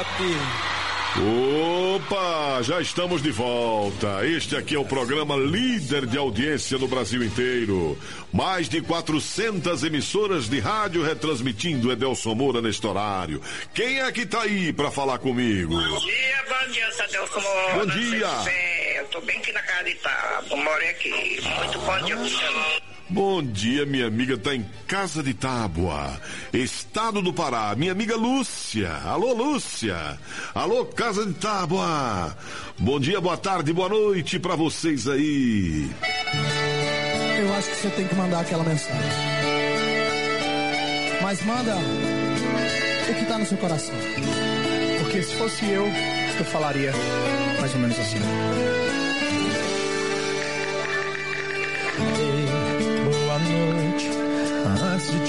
Opa, já estamos de volta. Este aqui é o programa líder de audiência no Brasil inteiro. Mais de 400 emissoras de rádio retransmitindo Edelson Moura neste horário. Quem é que tá aí pra falar comigo? Bom dia, Edelson Moura. Bom dia. Eu tô bem aqui na casa de Tábua, moro aqui. Muito bom dia pro senhor. Bom dia, minha amiga tá em Casa de Tábua, estado do Pará, minha amiga Lúcia. Alô, Lúcia. Alô, Casa de Tábua. Bom dia, boa tarde, boa noite pra vocês aí. Eu acho que você tem que mandar aquela mensagem. Mas manda o que tá no seu coração. Porque se fosse eu falaria mais ou menos assim. Boa noite, antes de